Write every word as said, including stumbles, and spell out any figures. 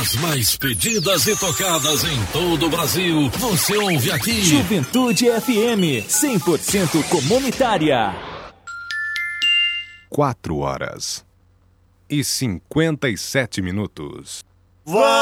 As mais pedidas e tocadas em todo o Brasil, você ouve aqui. Juventude F M, cem por cento comunitária. Quatro horas e cinquenta e sete minutos. Vai!